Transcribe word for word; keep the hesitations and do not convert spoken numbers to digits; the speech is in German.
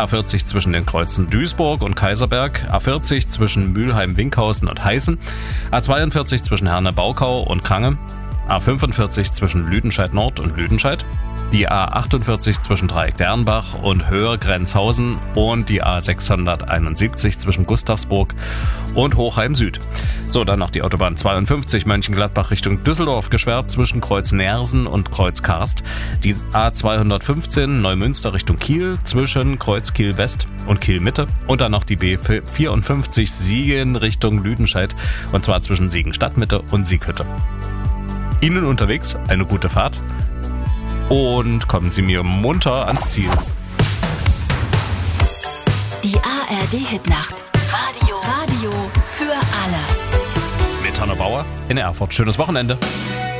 A vierzig zwischen den Kreuzen Duisburg und Kaiserberg, A vierzig zwischen Mülheim-Winkhausen und Heißen, A zweiundvierzig zwischen Herne-Baukau und Krange, A fünfundvierzig zwischen Lüdenscheid Nord und Lüdenscheid, die A achtundvierzig zwischen Dreieck-Dernbach und Höhr-Grenzhausen und die A sechshunderteinundsiebzig zwischen Gustavsburg und Hochheim Süd. So, dann noch die Autobahn zweiundfünfzig Mönchengladbach Richtung Düsseldorf, gesperrt zwischen Kreuz Neersen und Kreuz Karst. Die A zweihundertfünfzehn Neumünster Richtung Kiel zwischen Kreuz Kiel West und Kiel Mitte. Und dann noch die B vierundfünfzig Siegen Richtung Lüdenscheid, und zwar zwischen Siegen Stadtmitte und Sieghütte. Ihnen unterwegs eine gute Fahrt und kommen Sie mir munter ans Ziel. Die A R D-Hitnacht. Radio. Radio für alle. Mit Hanna Bauer in Erfurt. Schönes Wochenende.